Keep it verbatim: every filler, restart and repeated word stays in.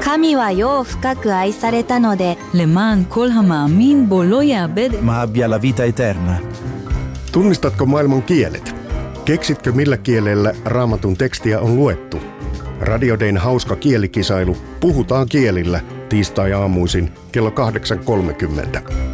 神は世を深く愛されたので למען כל המאמין בו לא יאבד. ma abbia la vita eterna. Tunnistatko maailman kielet? Keksitkö millä kielellä Raamatun tekstiä on luettu? Radio Dayn hauska kielikisailu Puhutaan kielillä tiistai-aamuisin kello kahdeksan kolmekymmentä.